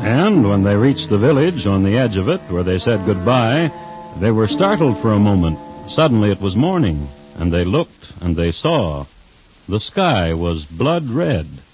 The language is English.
And when they reached the village on the edge of it, where they said goodbye, they were startled for a moment. Suddenly it was morning, and they looked and they saw. The sky was blood red.